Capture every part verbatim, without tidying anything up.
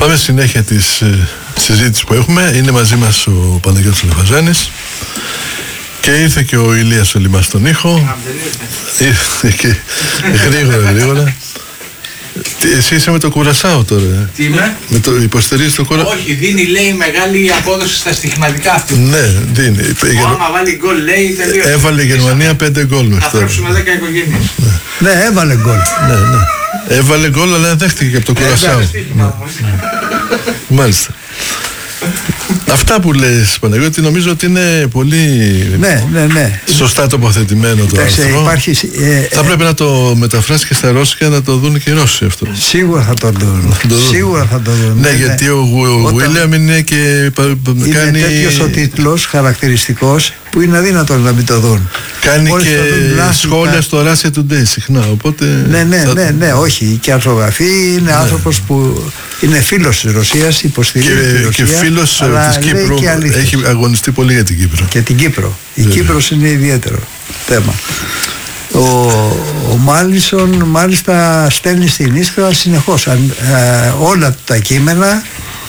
Πάμε συνέχεια της ε, συζήτησης που έχουμε. Είναι μαζί μας ο Παναγιώτης Λεφαζάνης και ήρθε και ο Ηλίας ο Λιμάς στον ήχο. Ήρθε και γρήγορα γρήγορα. Εσύ είσαι με το Κουρασάο τώρα. Τι είμαι? Με το υποστηρίζεις το Κουρασάο? Όχι, δίνει λέει μεγάλη απόδοση στα στοιχηματικά αυτού. Ναι, δίνει. Άμα βάλει γκολ λέει τελείως. Έβαλε η Γερμανία πέντε γκολ μέχρι τώρα. Θα θρέψουμε δέκα οικογένειες. Ναι, έβαλε γκολ. Ναι, ναι. Έβαλε γκολ αλλά δέχτηκε και από το Κουρασάο. Μάλιστα. Αυτά που λες, Παναγιώτη, νομίζω ότι είναι πολύ ναι, ναι, ναι. σωστά τοποθετημένο το άρθρο. Υπάρχει, ε, θα πρέπει να το μεταφράσει και στα ρώσικα να το δουν και οι Ρώσοι αυτό. Σίγουρα θα το δουν. Το σίγουρα θα το δουν. Ναι, ναι, γιατί ο Βουίλιαμ είναι και είναι κάνει... τέτοιος ο τίτλος χαρακτηριστικός που είναι αδύνατο να μην το δουν. Κάνει μόλις και δουν, σχόλια στο Russia Today συχνά, οπότε... Ναι, ναι, θα... ναι, ναι, όχι. Και αρθρογραφεί, είναι ναι. άνθρωπος που είναι φίλος της Ρωσίας, υποστηρίζει και, τη Ρωσία. Και φίλος της Κύπρου, έχει αγωνιστεί πολύ για την Κύπρο. Και την Κύπρο. Η Βέβαια. Κύπρος είναι ιδιαίτερο θέμα. Ο, ο Μάλισον μάλιστα στέλνει στην Ίστρα συνεχώς ε, όλα τα κείμενα.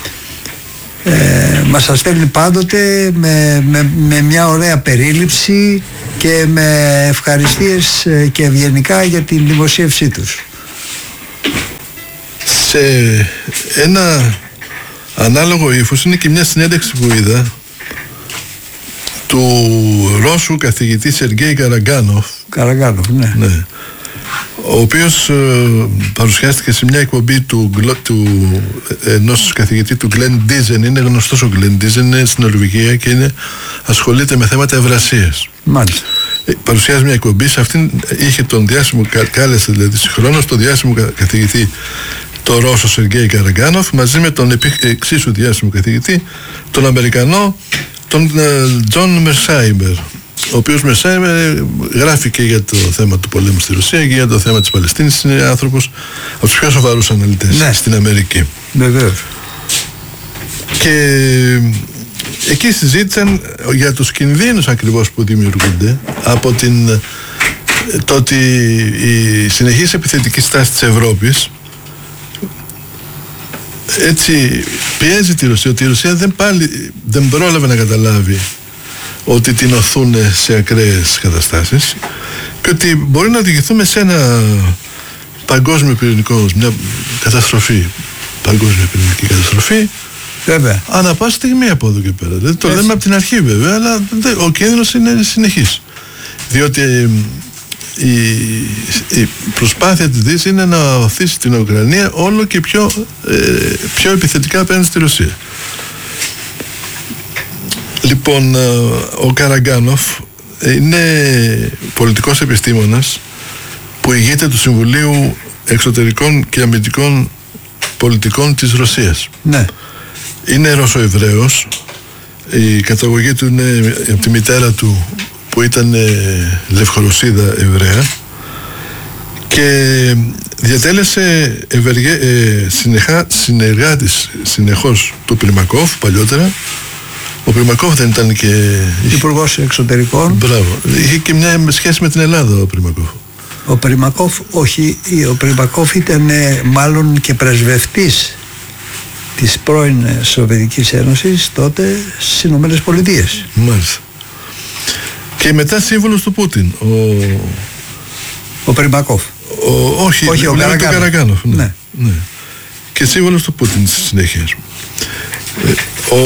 Ε, μας τα στέλνει πάντοτε με, με, με μια ωραία περίληψη και με ευχαριστίες και ευγενικά για την δημοσίευσή τους. Σε ένα ανάλογο ύφος είναι και μια συνέντευξη που είδα του Ρώσου καθηγητή Σεργέη Καραγκάνοφ. Καραγκάνοφ, ναι. ναι. Ο οποίος ε, παρουσιάστηκε σε μια εκπομπή του, του ενός καθηγητή του Γκλεν Ντίζεν. Είναι γνωστός ο Γκλεν Ντίζεν, είναι στην Νορβηγία και είναι, ασχολείται με θέματα ευρασίας. Μάλιστα. Ε, παρουσιάζει μια εκπομπή, σε αυτήν είχε τον διάσημο, κάλεσε δηλαδή συγχρόνως τον διάσημο καθηγητή τον Ρώσο Σεργέη Καραγκάνοφ μαζί με τον εξίσου διάσημο καθηγητή τον Αμερικανό τον Τζον Μερσάιμπερ, ο οποίος Μερσάιμπερ γράφει και για το θέμα του πολέμου στη Ρωσία και για το θέμα της Παλαιστίνης. Είναι άνθρωπος από τους πιο σοβαρούς αναλυτές ναι. στην Αμερική. Βεβαίως. Και εκεί συζήτησαν για τους κινδύνους ακριβώς που δημιουργούνται από την, το ότι η συνεχής επιθετική στάση της Ευρώπης έτσι πιέζει τη Ρωσία, ότι η Ρωσία δεν, πάλι, δεν πρόλαβε να καταλάβει ότι την οθούν σε ακραίες καταστάσεις και ότι μπορεί να οδηγηθούμε σε ένα παγκόσμιο πυρηνικό, μια καταστροφή, παγκόσμια πυρηνική καταστροφή. Βέβαια. Ανά πάσα στιγμή από εδώ και πέρα. Δηλαδή, το λέμε από την αρχή βέβαια, αλλά ο κίνδυνος είναι συνεχής. Διότι η, η προσπάθεια της Δύσης είναι να οθήσει την Ουκρανία όλο και πιο, ε, πιο επιθετικά απέναντι στη Ρωσία. Λοιπόν, ο Καραγκάνοφ είναι πολιτικός επιστήμονας που ηγείται του Συμβουλίου Εξωτερικών και Αμυντικών Πολιτικών της Ρωσίας. Ναι. Είναι Ρωσοεβραίος. Η καταγωγή του είναι από τη μητέρα του που ήταν Λευκορωσίδα Εβραία και διατέλεσε ευεργε, ε, συνεχά, συνεργάτης συνεχώς του Πριμακόφ παλιότερα. Ο Πριμακόφ δεν ήταν και... Υπουργός Εξωτερικών. Μπράβο. Είχε και μια σχέση με την Ελλάδα ο Πριμακόφ. Ο Πριμακόφ, όχι, ο Πριμακόφ ήταν μάλλον και πρεσβευτής της πρώην Σοβιετικής Ένωσης τότε στις Ηνωμένες Πολιτείες. Μάλιστα. Και μετά σύμβολος του Πούτιν. Ο, ο Πριμακόφ. Ο, όχι, όχι, ο Καραγκάνοφ. Καραγκάνοφ ναι. Ναι. Ναι. Και σύμβολος του Πούτιν στη συνέχεια. Ο,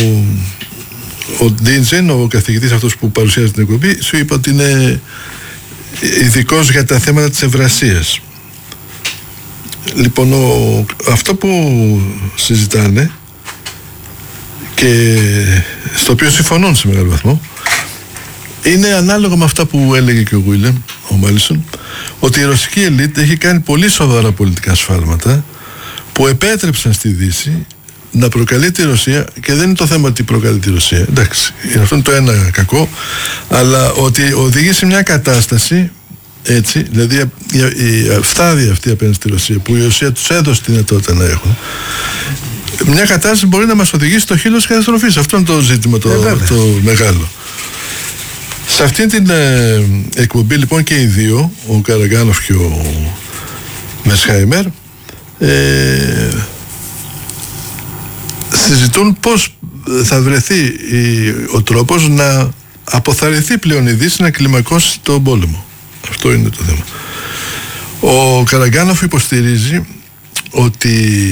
ο Ντίντζεν, ο καθηγητής αυτός που παρουσιάζει την εκπομπή, σου είπα ότι είναι ειδικός για τα θέματα της ευρασίας. Λοιπόν, ο, αυτό που συζητάνε και στο οποίο συμφωνούν σε μεγάλο βαθμό είναι ανάλογα με αυτά που έλεγε και ο Βίλιαμ, ο Μάλισον, ότι η ρωσική ελίτ έχει κάνει πολύ σοβαρά πολιτικά σφάλματα που επέτρεψαν στη Δύση να προκαλεί τη Ρωσία, και δεν είναι το θέμα ότι προκαλεί τη Ρωσία, εντάξει, αυτό είναι το ένα κακό, αλλά ότι οδηγεί σε μια κατάσταση έτσι, δηλαδή η, η αυθάδεια αυτή απέναντι στη Ρωσία που η Ρωσία τους έδωσε τη δυνατότητα να έχουν, μια κατάσταση μπορεί να μας οδηγήσει στο χείλος της καταστροφής. Αυτό είναι το ζήτημα το, ε, το μεγάλο. Σε αυτή την ε, εκπομπή λοιπόν και οι δύο, ο Καραγκάνοφ και ο Μερσχάιμερ, ε, κοιτούν πώς θα βρεθεί η, ο τρόπος να αποθαρρυνθεί πλέον η Δύση να κλιμακώσει τον πόλεμο. Αυτό είναι το θέμα. Ο Καραγκάνοφ υποστηρίζει ότι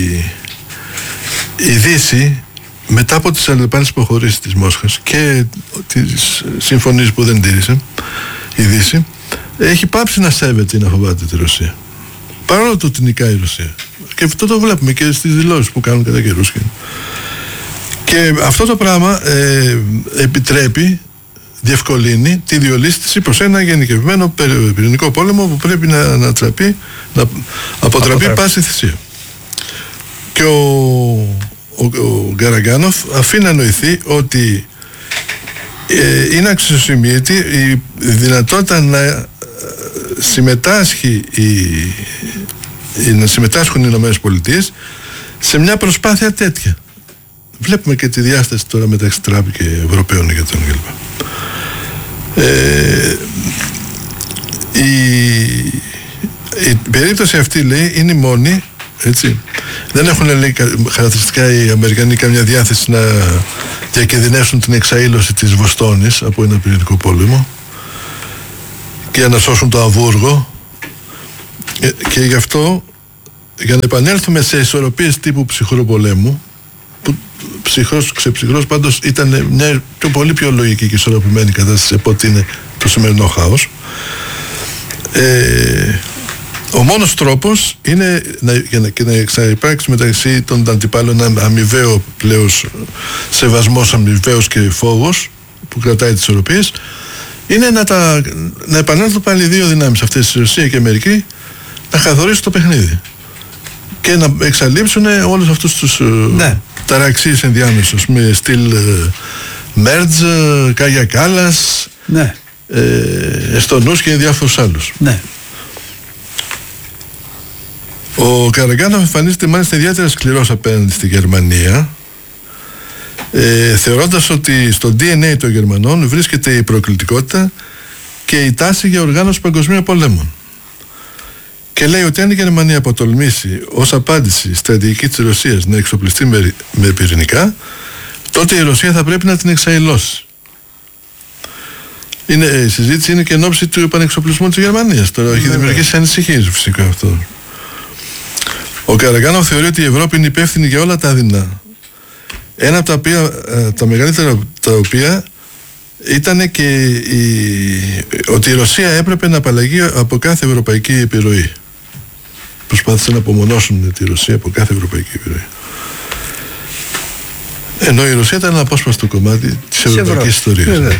η Δύση, μετά από τις αλληλεπάνες υποχωρήσεις της Μόσχας και τις συμφωνίες που δεν τήρησε η Δύση, έχει πάψει να σέβεται ή να φοβάται τη Ρωσία, παρόλο το ότι νικάει η Ρωσία. Και αυτό το βλέπουμε και στις δηλώσεις που κάνουν κατά καιρούς. Και αυτό το πράγμα ε, επιτρέπει, διευκολύνει τη διολίσθηση προς ένα γενικευμένο πυρηνικό πόλεμο που πρέπει να ανατραπεί, να αποτραπεί πάση θυσία. Και ο, ο, ο Καραγκάνοφ αφήνει να νοηθεί ότι ε, είναι αξιοσημείωτη η δυνατότητα να συμμετάσχει η, η, να συμμετάσχουν οι Ηνωμένες Πολιτείες σε μια προσπάθεια τέτοια. Βλέπουμε και τη διάσταση τώρα μεταξύ Τραμπ και Ευρωπαίων ηγετών κλπ. Ε, η, η περίπτωση αυτή, λέει, είναι η μόνη, έτσι. Δεν έχουν, λέει, χαρακτηριστικά οι Αμερικανοί καμιά διάθεση να διακινδυνεύσουν την εξαήλωση της Βοστόνης από ένα πυρηνικό πόλεμο και να σώσουν το Αμβούργο, ε, και γι' αυτό, για να επανέλθουμε σε ισορροπίες τύπου ψυχρού πολέμου, που ψυχρός, ξεψυχρός πάντως ήταν μια πιο, πολύ πιο λογική και ισορροπημένη κατάσταση από ότι είναι το σημερινό χάος, ε, ο μόνος τρόπος είναι να, για να, και να εξαυπάρξει μεταξύ των αντιπάλων ένα αμοιβαίο πλέον σεβασμός, αμοιβαίος και φόβος που κρατάει τις ισορροπίες, είναι να, τα, να επανέλθουν πάλι οι δύο δυνάμεις αυτές, η Ρωσία και η Αμερική, να καθορίσουν το παιχνίδι και να εξαλείψουν όλους αυτούς τους ναι. ταραξίες ενδιάμεσους με στυλ Μέρτζ, Κάγια Κάλλας, ναι. ε, Εστονούς και διάφορους άλλους. Ναι. Ο Καραγκάνοφ εμφανίζεται μάλιστα ιδιαίτερα σκληρός απέναντι στη Γερμανία, ε, θεωρώντας ότι στο ντι εν έι των Γερμανών βρίσκεται η προκλητικότητα και η τάση για οργάνωση παγκοσμίων πολέμων. Και λέει ότι αν η Γερμανία αποτολμήσει ως απάντηση στρατηγική της Ρωσίας να εξοπλιστεί με, με πυρηνικά, τότε η Ρωσία θα πρέπει να την εξαηλώσει. Είναι, η συζήτηση είναι και εν ώψη του επανεξοπλισμού της Γερμανίας. Τώρα έχει δημιουργήσει ανησυχίες φυσικά αυτό. Ο Καραγκάνοφ θεωρεί ότι η Ευρώπη είναι υπεύθυνη για όλα τα δεινά. Ένα από τα, οποία, τα μεγαλύτερα τα οποία ήταν και η, ότι η Ρωσία έπρεπε να απαλλαγεί από κάθε ευρωπαϊκή επιρροή. Προσπάθησαν να απομονώσουν τη Ρωσία από κάθε ευρωπαϊκή επιρροή. Ενώ η Ρωσία ήταν ένα απόσπαστο κομμάτι της ευρωπαϊκής ιστορίας. Ναι.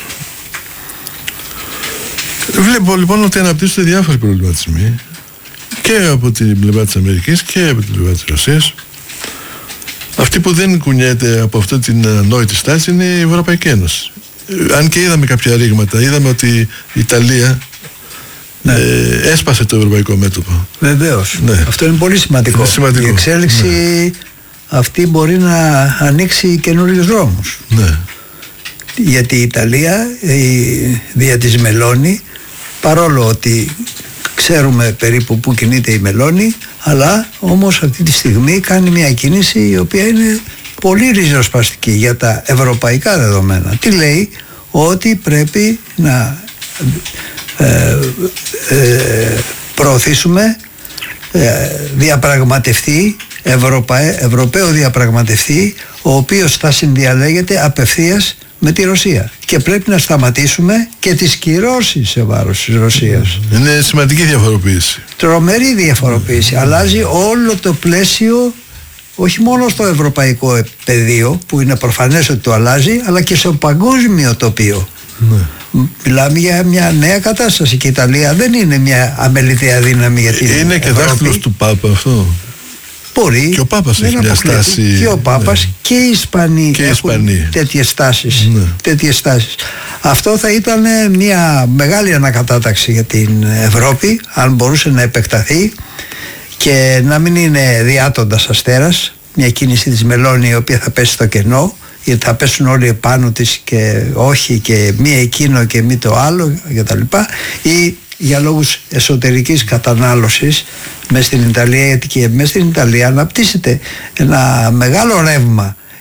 Βλέπω λοιπόν ότι αναπτύσσονται διάφοροι προβληματισμοί και από την πλευρά της Αμερικής και από την πλευρά της Ρωσίας. Αυτή που δεν κουνιέται από αυτή την ανόητη στάση είναι η Ευρωπαϊκή Ένωση. Αν και είδαμε κάποια ρήγματα, είδαμε ότι η Ιταλία ναι. ε, έσπασε το ευρωπαϊκό μέτωπο. Βεβαίως. Ναι. Αυτό είναι πολύ σημαντικό. Είναι σημαντικό. Η εξέλιξη ναι. αυτή μπορεί να ανοίξει καινούριους δρόμους. Ναι. Γιατί η Ιταλία η, δια της Μελώνη, παρόλο ότι ξέρουμε περίπου που κινείται η Μελώνη, αλλά όμως αυτή τη στιγμή κάνει μια κίνηση η οποία είναι πολύ ριζοσπαστική για τα ευρωπαϊκά δεδομένα. Τι λέει? Ότι πρέπει να ε, ε, προωθήσουμε ε, διαπραγματευτή, Ευρωπα, Ευρωπαίο διαπραγματευτή, ο οποίος θα συνδιαλέγεται απευθείας με τη Ρωσία, και πρέπει να σταματήσουμε και τις κυρώσεις σε βάρος της Ρωσίας. Είναι σημαντική διαφοροποίηση. Τρομερή διαφοροποίηση. Mm. Αλλάζει όλο το πλαίσιο, όχι μόνο στο ευρωπαϊκό πεδίο που είναι προφανές ότι το αλλάζει, αλλά και στο παγκόσμιο τοπίο. Mm. Μιλάμε για μια νέα κατάσταση και η Ιταλία δεν είναι μια αμεληταία δύναμη για την είναι Ευρώπη. Και δάχτυλος του Πάπα αυτό. Μπορεί. Και ο Πάπας έχει μια στάση. Και ο Πάπας ναι. και οι Ισπανοί και έχουν Ισπανοί. τέτοιες στάσεις, ναι. τέτοιες στάσεις. Αυτό θα ήταν μια μεγάλη ανακατάταξη για την Ευρώπη, αν μπορούσε να επεκταθεί και να μην είναι διάτοντας αστέρας, μια κίνηση της Μελώνη η οποία θα πέσει στο κενό, γιατί θα πέσουν όλοι επάνω της και όχι και μη εκείνο και μη το άλλο κτλ. Ή για λόγους εσωτερικής κατανάλωσης μέσα στην Ιταλία, γιατί και μέσα στην Ιταλία αναπτύσσεται ένα μεγάλο ρεύμα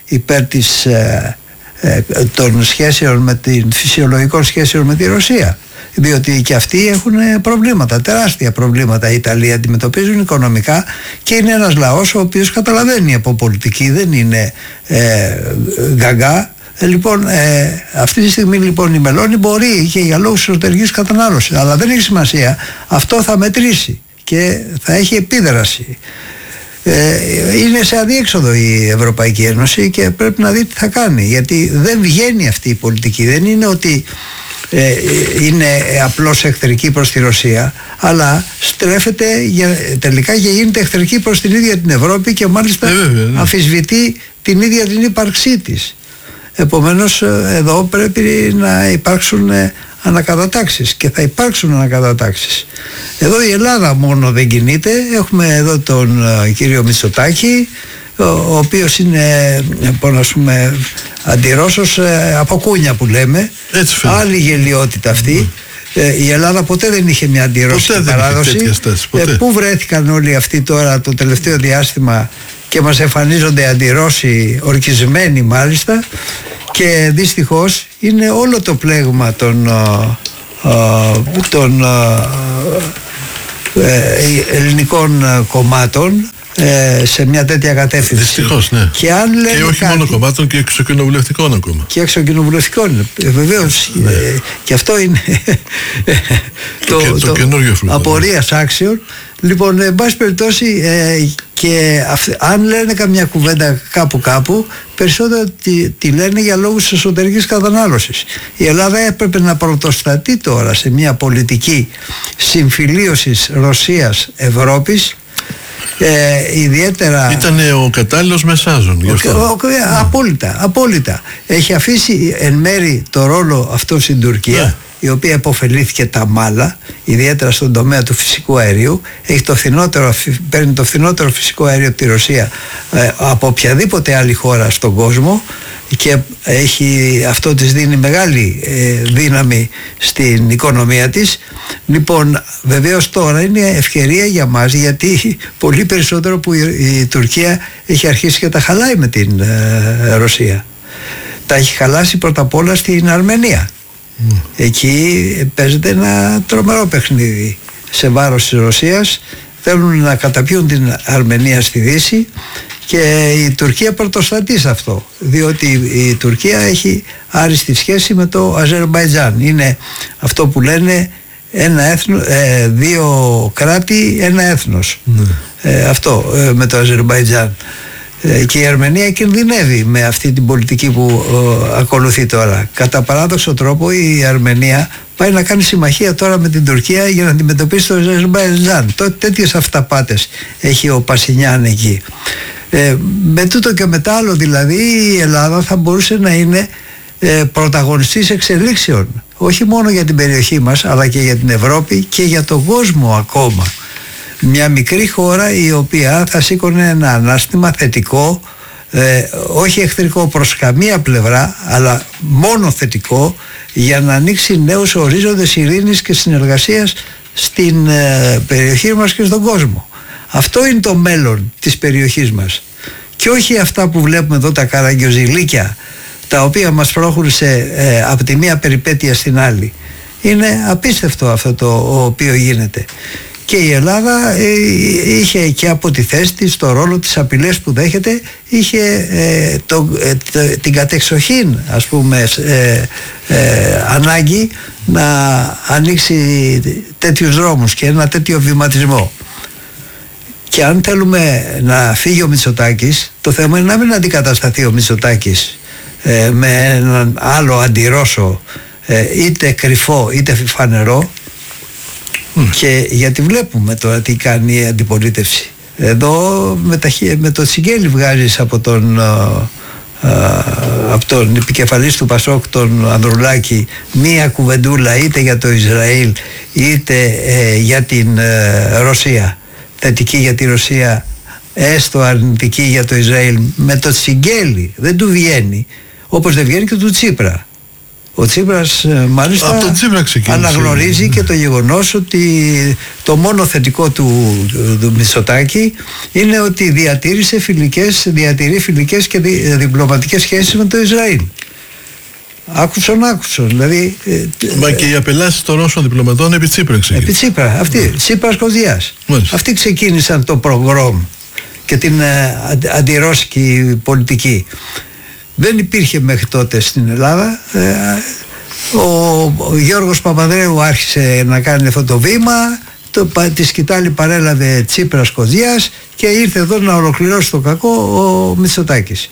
υπέρ της, ε, ε, των σχέσεων με την φυσιολογικών σχέσεων με τη Ρωσία, διότι και αυτοί έχουν προβλήματα, τεράστια προβλήματα. Οι Ιταλοί αντιμετωπίζουν οικονομικά και είναι ένας λαός ο οποίος καταλαβαίνει από πολιτική, δεν είναι ε, γαγκά. Ε, λοιπόν, ε, αυτή τη στιγμή λοιπόν η Μελώνη μπορεί και για λόγους εσωτερικής κατανάλωσης, αλλά δεν έχει σημασία, αυτό θα μετρήσει και θα έχει επίδραση. Ε, είναι σε αδιέξοδο η Ευρωπαϊκή Ένωση και πρέπει να δει τι θα κάνει, γιατί δεν βγαίνει αυτή η πολιτική. Δεν είναι ότι ε, είναι απλώς εχθρική προς τη Ρωσία, αλλά στρέφεται για, τελικά και γίνεται εχθρική προς την ίδια την Ευρώπη και μάλιστα ε, βέβαια, ναι. αμφισβητεί την ίδια την ύπαρξή της. Επομένως εδώ πρέπει να υπάρξουν ανακατατάξεις και θα υπάρξουν ανακατατάξεις. Εδώ η Ελλάδα μόνο δεν κινείται. Έχουμε εδώ τον uh, κύριο Μητσοτάκη, ο, ο οποίος είναι, πώς να πούμε, αντιρώσος ε, από κούνια που λέμε. Άλλη γελιότητα αυτή. Mm. Ε, η Ελλάδα ποτέ δεν είχε μια αντιρώσικη παράδοση. Ε, πού βρέθηκαν όλοι αυτοί τώρα το τελευταίο διάστημα και μας εμφανίζονται αντιρώσοι, ορκισμένοι μάλιστα, και δυστυχώς είναι όλο το πλέγμα των, των ε, ελληνικών κομμάτων ε, σε μια τέτοια κατεύθυνση. Δυστυχώς, ναι. Και, αν λένε και όχι κάτι, μόνο κομμάτων, και εξοκοινοβουλευτικών ακόμα. Και εξοκοινοβουλευτικών, ε, βεβαίως. Ναι. Ε, και αυτό είναι το, το, το, το καινούργιο φρούτο. Απορίας άξιων. Λοιπόν, εν πάση περιπτώσει, ε, και αυ, αν λένε καμιά κουβέντα κάπου κάπου, περισσότερο τη, τη λένε για λόγους εσωτερικής κατανάλωσης. Η Ελλάδα έπρεπε να πρωτοστατεί τώρα σε μια πολιτική συμφιλίωσης Ρωσίας-Ευρώπης. Ε, ιδιαίτερα ήταν ο κατάλληλος μεσάζων γι' αυτό. Ο, ο, απόλυτα, απόλυτα έχει αφήσει εν μέρη το ρόλο αυτό στην Τουρκία, ναι, η οποία υποφελήθηκε τα μάλα, ιδιαίτερα στον τομέα του φυσικού αερίου. Έχει το φθηνότερο, παίρνει το φθηνότερο φυσικό αέριο από τη Ρωσία ε, από οποιαδήποτε άλλη χώρα στον κόσμο, και έχει, αυτό της δίνει μεγάλη ε, δύναμη στην οικονομία της. Λοιπόν, βεβαίως τώρα είναι ευκαιρία για μας, γιατί πολύ περισσότερο που η, η Τουρκία έχει αρχίσει και τα χαλάει με την ε, Ρωσία. Τα έχει χαλάσει πρώτα απ' όλα στην Αρμενία. Mm. Εκεί παίζεται ένα τρομερό παιχνίδι σε βάρος της Ρωσίας. Θέλουν να καταπιούν την Αρμενία στη Δύση και η Τουρκία πρωτοστατεί σε αυτό, διότι η Τουρκία έχει άριστη σχέση με το Αζερμπαϊτζάν. Είναι αυτό που λένε ένα έθνο, ε, δύο κράτη, ένα έθνος. Mm. ε, αυτό ε, με το Αζερμπαϊτζάν. ε, και η Αρμενία κινδυνεύει με αυτή την πολιτική που ε, ακολουθεί τώρα. Κατά παράδοξο τρόπο η Αρμενία πάει να κάνει συμμαχία τώρα με την Τουρκία για να αντιμετωπίσει το Αζερμπαϊτζάν. Τότε τέτοιες αυταπάτες έχει ο Πασινιάν εκεί. Ε, με τούτο και μετά άλλο, δηλαδή η Ελλάδα θα μπορούσε να είναι ε, πρωταγωνιστής εξελίξεων, όχι μόνο για την περιοχή μας, αλλά και για την Ευρώπη και για τον κόσμο ακόμα. Μια μικρή χώρα η οποία θα σήκωνε ένα ανάστημα θετικό, ε, όχι εχθρικό προς καμία πλευρά, αλλά μόνο θετικό, για να ανοίξει νέους ορίζοντες ειρήνης και συνεργασίας στην ε, περιοχή μας και στον κόσμο. Αυτό είναι το μέλλον της περιοχής μας, και όχι αυτά που βλέπουμε εδώ, τα καραγκιοζηλίκια τα οποία μας πρόχουρησε ε, από τη μία περιπέτεια στην άλλη. Είναι απίστευτο αυτό το οποίο γίνεται. Και η Ελλάδα ε, είχε και από τη θέση της, το ρόλο της, απειλές που δέχεται, είχε ε, το, ε, το, την κατεξοχήν, ας πούμε, ε, ε, ανάγκη να ανοίξει τέτοιους δρόμους και ένα τέτοιο βηματισμό. Και αν θέλουμε να φύγει ο Μητσοτάκης, το θέμα είναι να μην αντικατασταθεί ο Μητσοτάκης ε, με έναν άλλο αντιρώσο, ε, είτε κρυφό είτε φανερό. Mm. Και γιατί βλέπουμε τώρα τι κάνει η αντιπολίτευση. Εδώ με, τα, με το τσιγκέλι βγάζεις από τον, α, α, από τον επικεφαλής του Πασόκ, τον Ανδρουλάκη, μία κουβεντούλα είτε για το Ισραήλ είτε ε, για την ε, Ρωσία. Θετική για τη Ρωσία, έστω αρνητική για το Ισραήλ. Με το τσιγκέλι δεν του βγαίνει, όπως δεν βγαίνει και του Τσίπρα, ο Ο Τσίπρας μάλιστα από τον Τσίπρα αναγνωρίζει και το γεγονός ότι το μόνο θετικό του, του Μητσοτάκη είναι ότι διατήρησε φιλικές, διατηρεί φιλικές και δι, διπλωματικές σχέσεις με το Ισραήλ. Άκουσον, άκουσον. Δηλαδή, μα και οι απελάσεις των Ρώσων διπλωματών επί Τσίπρα ξεκίνησαν. Επί Τσίπρα, αυτοί, mm. Τσίπρας Κοζιάς. Μάλιστα. Αυτοί ξεκίνησαν το προγρόμ και την ε, αντιρώσικη πολιτική. Δεν υπήρχε μέχρι τότε στην Ελλάδα. Ε, ο, ο Γιώργος Παπανδρέου άρχισε να κάνει αυτό το βήμα, το, τη σκητάλη παρέλαβε Τσίπρας Κοζιάς και ήρθε εδώ να ολοκληρώσει το κακό ο Μητσοτάκης.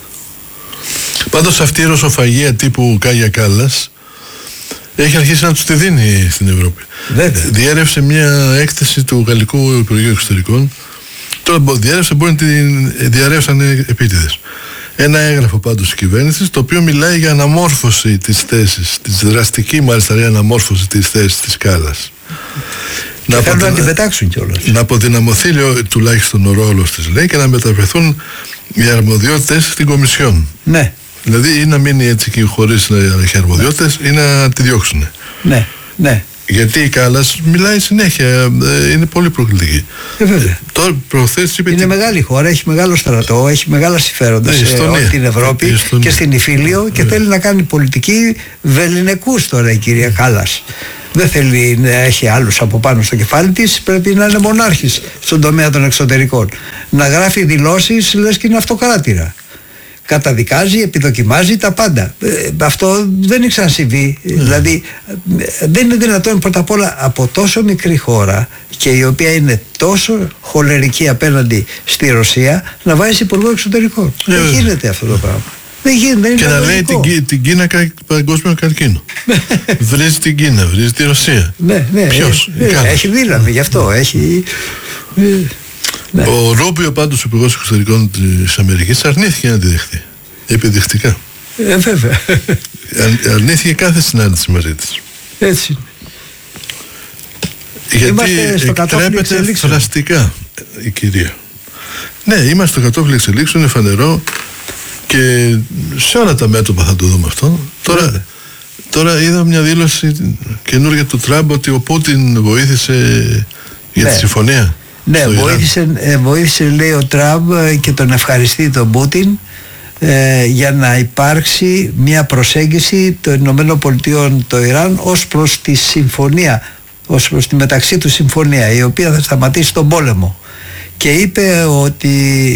Πάντως αυτή η ρωσοφαγία τύπου Κάγια Κάλλας έχει αρχίσει να τους τη δίνει στην Ευρώπη. Βέβαια. Διέρευσε μια έκθεση του Γαλλικού Υπουργείου Εξωτερικών. Τώρα διέρευσε, μπορεί να την διαρρεύσαν επίτηδες. Ένα έγγραφο πάντως της κυβέρνησης, το οποίο μιλάει για αναμόρφωση της θέσης, της δραστική μάλιστα αναμόρφωση της θέσης της Κάλλας. Και να θέλουν να την πετάξουν κιόλας. Να αποδυναμωθεί τουλάχιστον ο ρόλος της, λέει, και να μεταφερθούν οι αρμοδιότητες στην Κομισιόν. Ναι. Δηλαδή ή να μείνει έτσι και χωρίς να έχει αρμοδιότητες ή να τη διώξουν. Ναι, ναι. Γιατί η Κάλλας μιλάει συνέχεια, είναι πολύ προκλητική. Ε, βέβαια. Τώρα προχθές είπε. Είναι τι... μεγάλη χώρα, έχει μεγάλο στρατό, έχει μεγάλα συμφέροντα σε όλη την Ευρώπη και στην Ιφίλιο και θέλει να κάνει πολιτική βεληνικούς τώρα η κυρία Κάλλας. Δεν θέλει να έχει άλλους από πάνω στο κεφάλι της, πρέπει να είναι μονάρχης στον τομέα των εξωτερικών. Να γράφει δηλώσεις λες και είναι αυτοκράτηρα. Καταδικάζει, επιδοκιμάζει τα πάντα. Ε, αυτό δεν έχει ξανασυμβεί. Mm. Δηλαδή δεν είναι δυνατόν πρώτα απ' όλα από τόσο μικρή χώρα και η οποία είναι τόσο χολερική απέναντι στη Ρωσία να βάζει υπουργό εξωτερικών. Mm. Δεν γίνεται αυτό το πράγμα. Δεν γίνεται, και να λέει την, την Κίνα παγκόσμιο καρκίνο. Βρίζει την Κίνα, βρίζει τη Ρωσία. Ναι, ναι. Ποιος? Ε, ε, έχει δύναμη γι' αυτό. Έχει... Ε, ναι. Ο Ρούμπιο πάντως, ο υπουργός εξωτερικών της Αμερικής, αρνήθηκε να τη δεχτεί. Επιδεικτικά. Ε, βέβαια. Αρ, αρνήθηκε κάθε συνάντηση μαζί της. Έτσι. Γιατί εκτρέπεται δραστικά η κυρία. Ναι, είμαστε στο κατόφλι εξελίξεων, είναι φανερό και σε όλα τα μέτωπα θα το δούμε αυτό. Τώρα, τώρα είδα μια δήλωση καινούργια του Τραμπ ότι ο Πούτιν βοήθησε για ναι. τη συμφωνία. Ναι, βοήθησε, ε, βοήθησε λέει ο Τραμπ και τον ευχαριστεί τον Πούτιν ε, για να υπάρξει μια προσέγγιση των Ηνωμένων Πολιτειών το Ιράν ως προς τη συμφωνία, ως προς τη μεταξύ του συμφωνία, η οποία θα σταματήσει τον πόλεμο. Και είπε ότι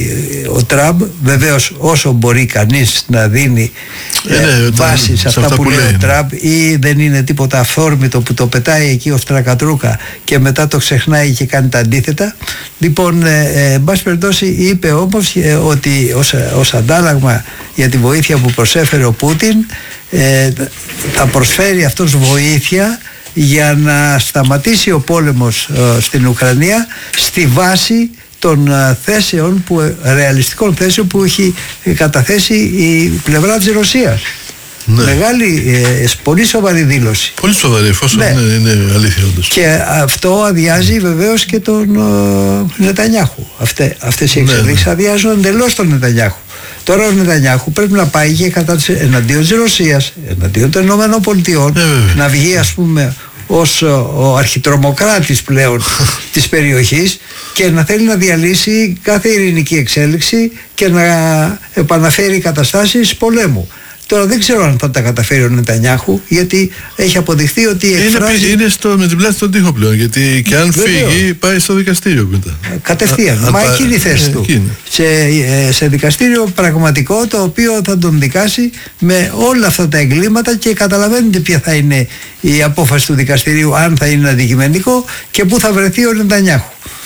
ο Τραμπ, βεβαίως όσο μπορεί κανείς να δίνει ε, ε, βάση σε αυτά, αυτά που, που λέει ο Τραμπ, ή δεν είναι τίποτα αφόρμητο που το πετάει εκεί ως τρακατρούκα και μετά το ξεχνάει και κάνει τα αντίθετα. Λοιπόν, ε, ε, εν πάση περιπτώσει είπε όμως ε, ότι ως, ως αντάλλαγμα για τη βοήθεια που προσέφερε ο Πούτιν ε, θα προσφέρει αυτός βοήθεια για να σταματήσει ο πόλεμος ε, στην Ουκρανία στη βάση των θέσεων που, ρεαλιστικών θέσεων που έχει καταθέσει η πλευρά της Ρωσίας. Ναι. Μεγάλη, ε, πολύ σοβαρή δήλωση. Πολύ σοβαρή, εφόσον ναι. είναι, είναι αλήθεια όντως. Και αυτό αδειάζει βεβαίως και τον ε, Νετανιάχου. Αυτέ, αυτές οι εξελίξεις ναι, ναι. αδειάζουν εντελώς τον Νετανιάχου. Τώρα ο Νετανιάχου πρέπει να πάει και κατά της, εναντίον της Ρωσίας, εναντίον των Ηνωμένων Πολιτειών, ναι, να βγει ας πούμε ως ο αρχιτρομοκράτης πλέον της περιοχής και να θέλει να διαλύσει κάθε ειρηνική εξέλιξη και να επαναφέρει καταστάσεις πολέμου. Τώρα δεν ξέρω αν θα τα καταφέρει ο Νετανιάχου, γιατί έχει αποδειχθεί ότι εκφράζει... Είναι, είναι στο, με την πλάτη στον τοίχο πλέον, γιατί και αν Βεβαίως. φύγει πάει στο δικαστήριο μετά. Κατευθείαν, α, μα α, εκείνη η θέση ε, του. Σε, σε δικαστήριο πραγματικό, το οποίο θα τον δικάσει με όλα αυτά τα εγκλήματα και καταλαβαίνετε ποια θα είναι η απόφαση του δικαστηρίου, αν θα είναι αντικειμενικό και πού θα βρεθεί ο Νετανιάχου.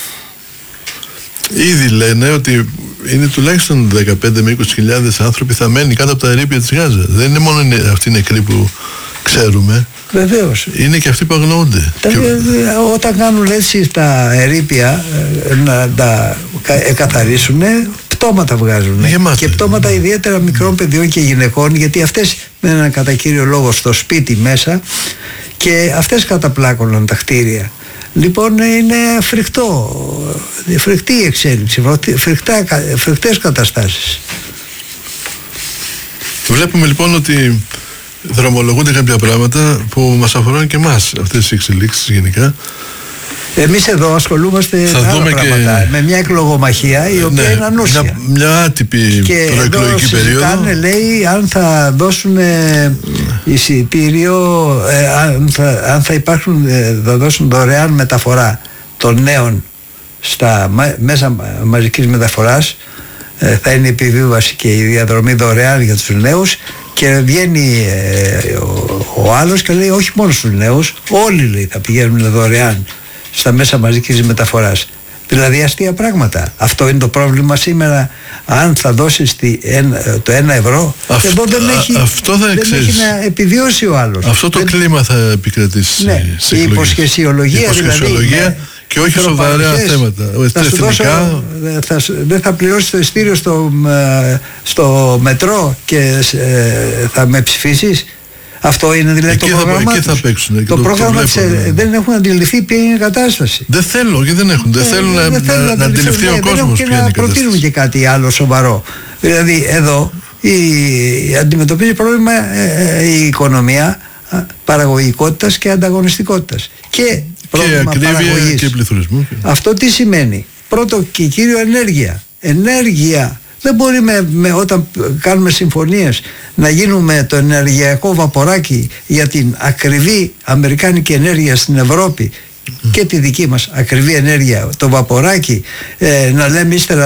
Ήδη λένε ότι είναι τουλάχιστον δεκαπέντε με είκοσι χιλιάδες άνθρωποι θα μένει κάτω από τα ερείπια της Γάζα. Δεν είναι μόνο αυτοί οι νεκροί που ξέρουμε. Βεβαίως. Είναι και αυτοί που αγνοούνται. Τα, και... Όταν κάνουν έτσι τα ερείπια να τα εκαθαρίσουν, πτώματα βγάζουν. Γεμάτα. Και πτώματα ιδιαίτερα μικρών παιδιών και γυναικών, γιατί αυτές μέναν κατά κύριο λόγο στο σπίτι μέσα και αυτές καταπλάκωναν τα κτίρια. Λοιπόν, είναι φρικτό, φρικτή η εξέλιξη, φρικτά, φρικτές καταστάσεις. Βλέπουμε λοιπόν ότι δρομολογούνται κάποια πράγματα που μας αφορούν και εμάς, αυτές τις εξελίξεις γενικά. Εμείς εδώ ασχολούμαστε με άλλα πράγματα, και... με μια εκλογομαχία η οποία ναι, είναι ανούσια. Μια, μια άτυπη προεκλογική περίοδο. Και λέει αν θα δώσουν εισιτήριο, ε, αν, θα, αν θα υπάρχουν, ε, θα δώσουν δωρεάν μεταφορά των νέων στα μέσα μαζικής μεταφοράς, ε, θα είναι η επιβίβαση και η διαδρομή δωρεάν για τους νέους. Και βγαίνει ε, ο, ο άλλος και λέει όχι μόνο στους νέους, όλοι λέει, θα πηγαίνουν δωρεάν στα μέσα μαζικής μεταφοράς. Δηλαδή αστεία πράγματα. Αυτό είναι το πρόβλημα σήμερα. Αν θα δώσεις τη, ένα, το ένα ευρώ, αυτό, εδώ δεν, έχει, αυτό θα δεν έχει να επιβιώσει ο άλλος. Αυτό το δεν... κλίμα θα επικρατήσει. Ναι, η υποσχεσιολογία, υποσχεσιολογία δηλαδή, και όχι σοβαρά θέματα. Θα σου δώσω, θα, δεν θα πληρώσεις το ειστήριο στο, στο μετρό και ε, θα με ψηφίσεις. Αυτό είναι δηλαδή εκεί το πρόγραμμα θα, θα παίξουν, το, το πρόγραμμα της, ε, δεν έχουν αντιληφθεί ποια είναι η κατάσταση. Δεν θέλουν και δεν έχουν. Δεν ε, θέλουν δεν να, να, να, να αντιληφθεί ο κόσμος ποια είναι η κατάσταση. Και να προτείνουν και κάτι άλλο σοβαρό. Δηλαδή εδώ η, αντιμετωπίζει πρόβλημα ε, ε, η οικονομία παραγωγικότητας και ανταγωνιστικότητας. Και πρόβλημα και παραγωγής. Και πληθωρισμού. Αυτό τι σημαίνει? Πρώτο και κύριο ενέργεια. Ενέργεια. Δεν μπορεί με, με, όταν κάνουμε συμφωνίες να γίνουμε το ενεργειακό βαποράκι για την ακριβή αμερικάνικη ενέργεια στην Ευρώπη mm. και τη δική μας ακριβή ενέργεια, το βαποράκι, ε, να λέμε ύστερα